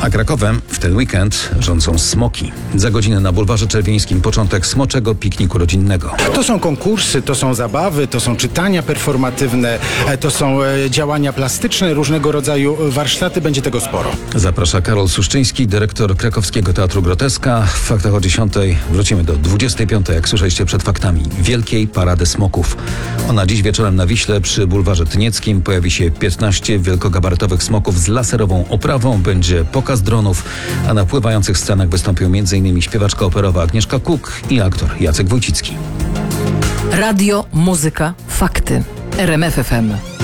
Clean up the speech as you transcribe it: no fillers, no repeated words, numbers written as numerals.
A Krakowem w ten weekend rządzą smoki. Za godzinę na Bulwarze Czerwińskim początek smoczego pikniku rodzinnego. To są konkursy, to są zabawy, to są czytania performatywne, to są działania plastyczne, różnego rodzaju warsztaty, będzie tego sporo. Zaprasza Karol Suszczyński, dyrektor Krakowskiego Teatru Groteska. W faktach o 10 wrócimy do 25, jak słyszeliście przed faktami, Wielkiej Parady Smoków. Ona dziś wieczorem na Wiśle przy Bulwarze Tynieckim pojawi się 15 wielkogabarytowych smoków z laserową oprawą. Będzie pokaz dronów, a na pływających scenach wystąpią m.in. śpiewaczka operowa Agnieszka Kuk i aktor Jacek Wójcicki. Radio, muzyka, fakty. RMF FM.